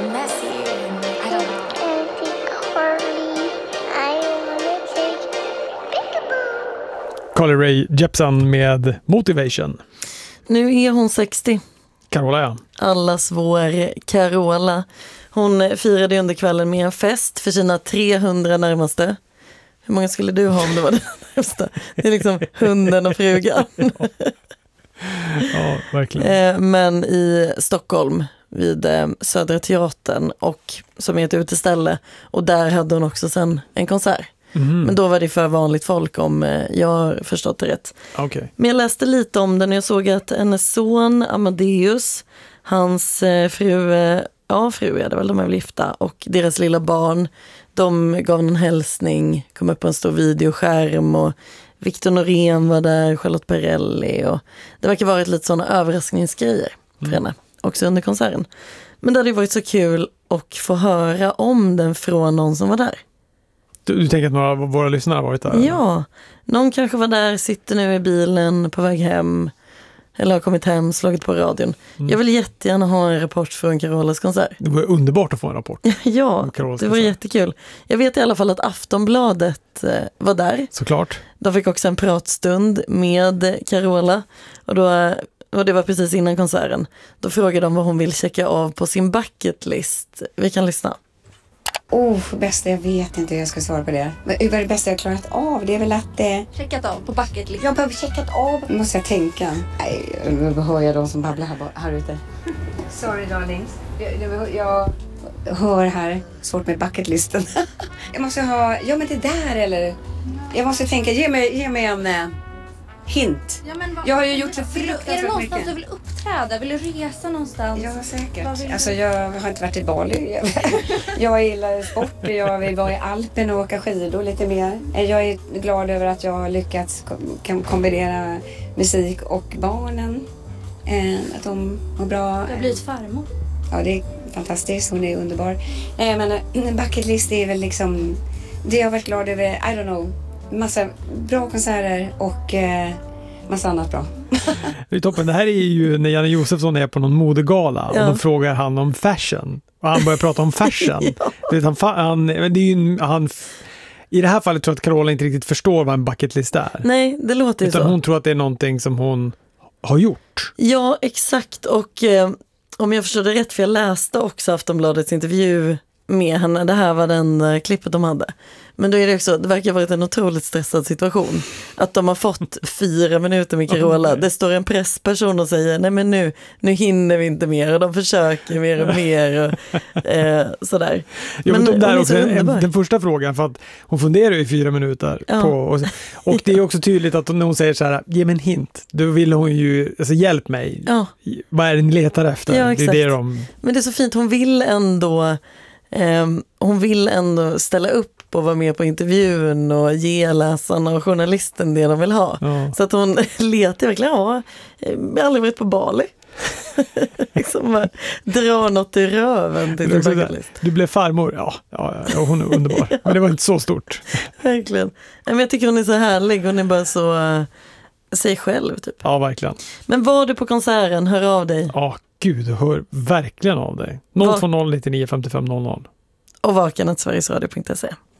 messy and I don't know. Auntie Carly, I wanna take peekaboo. Carly Rae Jepsen med Motivation. Nu är hon 60. Carola, ja. Allas vår Carola. Hon firade under kvällen med en fest för sina 300 närmaste. Hur många skulle du ha om det var det närmaste? Det är liksom hunden och frugan. Ja, verkligen. Men i Stockholm vid Södra Teatern och som är ett uteställe. Och där hade hon också sen en konsert. Men då var det för vanligt folk om jag har förstått det rätt. Okay. Men jag läste lite om den och jag såg att hennes son Amadeus, hans fru är det väl, de är väl gifta, och deras lilla barn, de gav en hälsning, kom upp på en stor videoskärm och Victor Norén var där, Charlotte Perrelli, och det verkar vara lite sådana överraskningsgrejer för henne, också under konserten. Men det hade ju varit så kul att få höra om den från någon som var där. Du tänker att några av våra lyssnare har varit där? Ja, någon kanske var där, sitter nu i bilen på väg hem eller har kommit hem, slagit på radion. Jag vill jättegärna ha en rapport från Carolas konsert. Det var underbart att få en rapport. Ja, det var jättekul. Jag vet i alla fall att Aftonbladet var där. Såklart. De fick också en pratstund med Carola och det var precis innan konserten. Då frågade de vad hon vill checka av på sin bucket list. Vi kan lyssna. Bästa, jag vet inte hur jag ska svara på det. Men vad är det bästa jag klarat av? Det är väl att Checkat av på bucket list. jag behöver checkat av. Måste jag tänka. Nej, nu hör jag de som babblar här ute. Sorry darlings. Jag hör här. Svårt med bucketlisten. Jag måste ha, men det där eller. Jag måste tänka, ge mig en hint. Ja, men Jag har ju gjort så är det fruktansvärt någonstans mycket. du vill uppträda? Vill du resa någonstans? Ja, Vad säkert. vill du? Alltså, jag har inte varit i Bali. Jag gillar sport. Jag vill vara i Alpen och åka skidor lite mer. Jag är glad över att jag har lyckats kombinera musik och barnen. Att de mår bra. Du har blivit farmor. Ja, det är fantastiskt. Hon är underbar. Men en bucket list är väl liksom... Det jag har varit glad över, I don't know. Massa bra konserter och... massa annat bra. Det är toppen. Det här är ju när Janne Josefsson är på någon modegala och då frågar han om fashion. Och han börjar prata om fashion. I det här fallet tror jag att Carola inte riktigt förstår vad en bucketlist är. Nej, det låter ju så. Utan hon tror att det är någonting som hon har gjort. Ja, exakt. Och om jag förstår det rätt, för jag läste också Aftonbladets intervju med henne. Det här var den klippet de hade. Men då är det också, det verkar ha varit en otroligt stressad situation. Att de har fått 4 minuter med Carola. Det står en pressperson och säger, nej men nu hinner vi inte mer. Och de försöker mer och mer och sådär. Jag men där också den första frågan, för att hon funderar i 4 minuter på, och det är också tydligt att när hon säger så här, ge mig en hint, då vill hon ju, alltså hjälp mig. Ja. Vad är det ni letar efter? Ja, exakt. Det är Men det är så fint, hon vill ändå ställa upp och vara med på intervjun och ge läsarna och journalisten det de vill ha. Ja. Så att hon letar verkligen, jag har aldrig varit på Bali. Liksom dra något i röven till din bucketlist. Du blev farmor, ja, hon är underbar. Men det var inte så stort. Verkligen. Men jag tycker hon är så härlig, hon är bara så sig själv typ. Ja, verkligen. Men var du på konserten, hör av dig. Ja, gud, hör verkligen av dig. 020 99 55 00. Och vaken@sverigesradio.se.